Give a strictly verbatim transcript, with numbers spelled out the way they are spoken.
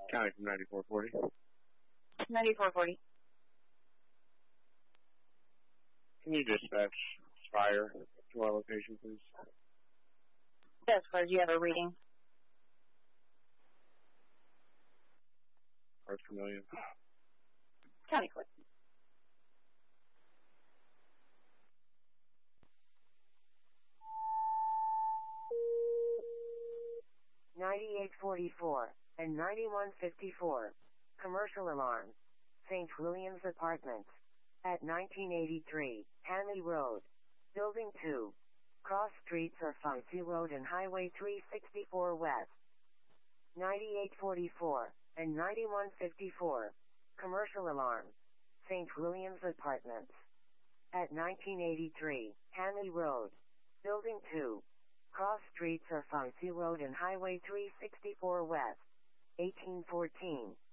County from ninety-four forty. ninety-four forty. Can you dispatch fire to our location, please? As far as you have a reading. Parts per million. County clerk. ninety-eight forty-four and ninety-one fifty-four. Commercial alarm. Saint William's Apartments. At nineteen eighty-three, Hanley Road. Building two. Cross streets are Funky Road and Highway three sixty-four West. ninety-eight forty-four and ninety-one fifty-four. Commercial alarm. Saint William's Apartments. At nineteen eighty-three, Hanley Road. Building two. Cross streets are Funky Road and Highway three sixty-four West. eighteen fourteen.